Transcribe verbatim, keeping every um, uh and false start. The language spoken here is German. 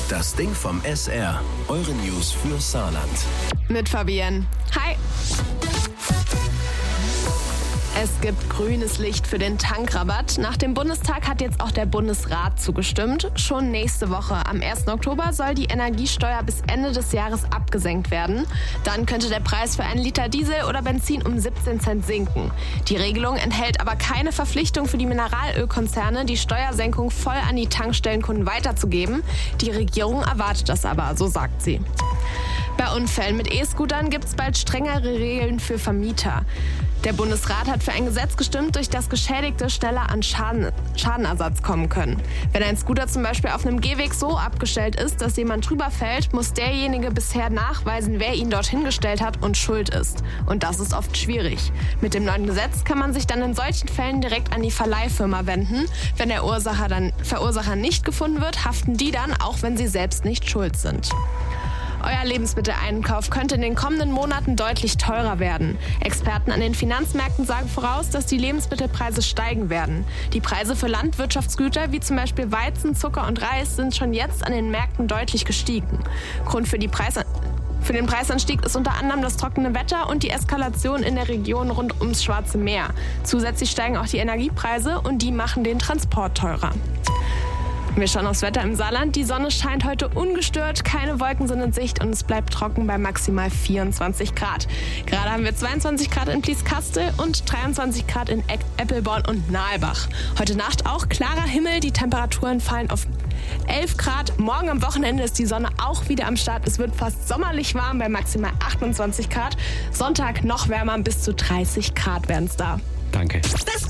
Das Ding vom S R. Eure News für Saarland. Mit Fabienne. Hi. Es gibt grünes Licht für den Tankrabatt. Nach dem Bundestag hat jetzt auch der Bundesrat zugestimmt. Schon nächste Woche, am ersten Oktober, soll die Energiesteuer bis Ende des Jahres abgesenkt werden. Dann könnte der Preis für einen Liter Diesel oder Benzin um siebzehn Cent sinken. Die Regelung enthält aber keine Verpflichtung für die Mineralölkonzerne, die Steuersenkung voll an die Tankstellenkunden weiterzugeben. Die Regierung erwartet das aber, so sagt sie. Bei Unfällen mit E-Scootern gibt es bald strengere Regeln für Vermieter. Der Bundesrat hat für ein Gesetz gestimmt, durch das Geschädigte schneller an Schaden, Schadenersatz kommen können. Wenn ein Scooter zum Beispiel auf einem Gehweg so abgestellt ist, dass jemand drüber fällt, muss derjenige bisher nachweisen, wer ihn dorthin gestellt hat und schuld ist. Und das ist oft schwierig. Mit dem neuen Gesetz kann man sich dann in solchen Fällen direkt an die Verleihfirma wenden. Wenn der Ursacher dann, Verursacher nicht gefunden wird, haften die dann, auch wenn sie selbst nicht schuld sind. Euer Lebensmitteleinkauf könnte in den kommenden Monaten deutlich teurer werden. Experten an den Finanzmärkten sagen voraus, dass die Lebensmittelpreise steigen werden. Die Preise für Landwirtschaftsgüter wie zum Beispiel Weizen, Zucker und Reis sind schon jetzt an den Märkten deutlich gestiegen. Grund für die Preis Für den Preisanstieg ist unter anderem das trockene Wetter und die Eskalation in der Region rund ums Schwarze Meer. Zusätzlich steigen auch die Energiepreise und die machen den Transport teurer. Wir schauen aufs Wetter im Saarland. Die Sonne scheint heute ungestört, keine Wolken sind in Sicht und es bleibt trocken bei maximal vierundzwanzig Grad. Gerade haben wir zweiundzwanzig Grad in Blieskastel und dreiundzwanzig Grad in Eppelborn und Nahlbach. Heute Nacht auch klarer Himmel, die Temperaturen fallen auf elf Grad. Morgen am Wochenende ist die Sonne auch wieder am Start. Es wird fast sommerlich warm bei maximal achtundzwanzig Grad. Sonntag noch wärmer, bis zu dreißig Grad werden es da. Danke.